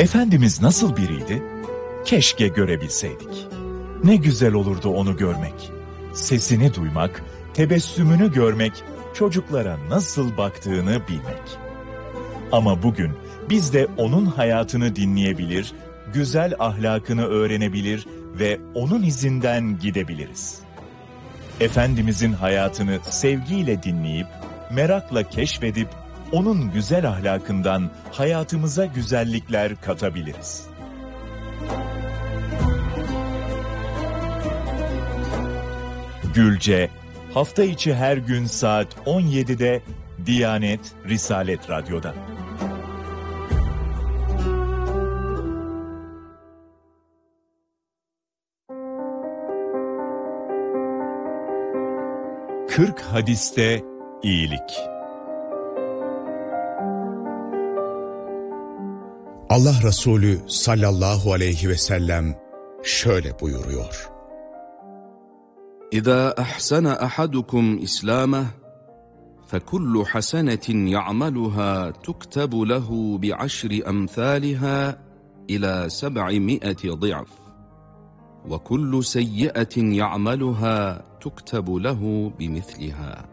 Efendimiz nasıl biriydi? Keşke görebilseydik. Ne güzel olurdu onu görmek. Sesini duymak, tebessümünü görmek, çocuklara nasıl baktığını bilmek. Ama bugün biz de onun hayatını dinleyebilir, güzel ahlakını öğrenebilir ve onun izinden gidebiliriz. Efendimizin hayatını sevgiyle dinleyip, merakla keşfedip, onun güzel ahlakından hayatımıza güzellikler katabiliriz. Gülce, hafta içi her gün saat 17'de Diyanet Risalet Radyo'da. Kırk hadiste iyilik. Allah Resulü sallallahu aleyhi ve sellem şöyle buyuruyor. İza ahsana ahadukum İslameh fekullu hasenetin ya'maluha tuktabu lehu bi'aşri emthaliha ila 700 ضعف ve kullu seyyiatin ya'maluha tuktabu lehu bimithliha.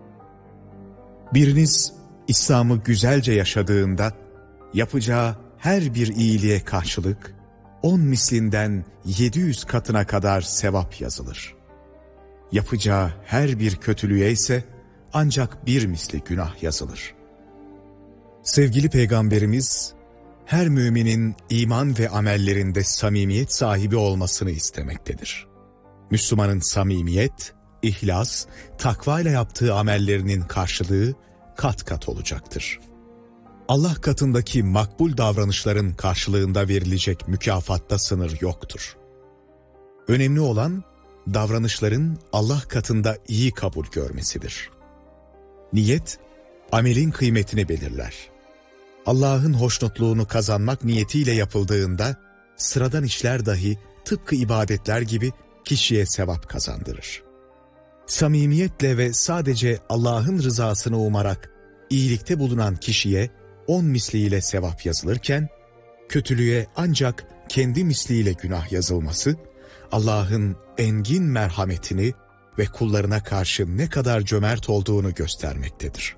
Biriniz İslam'ı güzelce yaşadığında yapacağı her bir iyiliğe karşılık 10 mislinden 700 katına kadar sevap yazılır. Yapacağı her bir kötülüğe ise ancak bir misli günah yazılır. Sevgili Peygamberimiz, her müminin iman ve amellerinde samimiyet sahibi olmasını istemektedir. Müslümanın samimiyet, ihlas, takva ile yaptığı amellerinin karşılığı kat kat olacaktır. Allah katındaki makbul davranışların karşılığında verilecek mükafatta sınır yoktur. Önemli olan, davranışların Allah katında iyi kabul görmesidir. Niyet, amelin kıymetini belirler. Allah'ın hoşnutluğunu kazanmak niyetiyle yapıldığında, sıradan işler dahi tıpkı ibadetler gibi kişiye sevap kazandırır. Samimiyetle ve sadece Allah'ın rızasını umarak iyilikte bulunan kişiye 10 misliyle sevap yazılırken, kötülüğe ancak kendi misliyle günah yazılması, Allah'ın engin merhametini ve kullarına karşı ne kadar cömert olduğunu göstermektedir.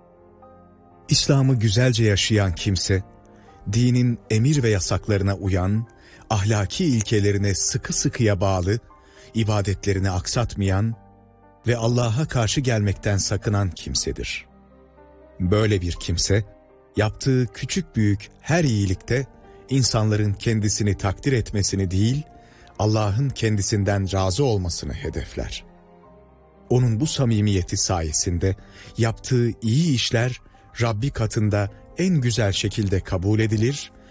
İslam'ı güzelce yaşayan kimse, dinin emir ve yasaklarına uyan, ahlaki ilkelerine sıkı sıkıya bağlı, ibadetlerini aksatmayan ve Allah'a karşı gelmekten sakınan kimsedir. Böyle bir kimse, yaptığı küçük büyük her iyilikte insanların kendisini takdir etmesini değil, Allah'ın kendisinden razı olmasını hedefler. Onun bu samimiyeti sayesinde yaptığı iyi işler Rabbi katında en güzel şekilde kabul edilir